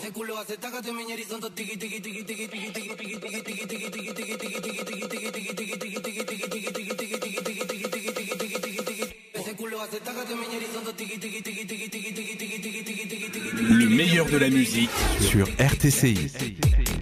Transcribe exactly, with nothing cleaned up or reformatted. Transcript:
Le meilleur de la musique sur R T C I.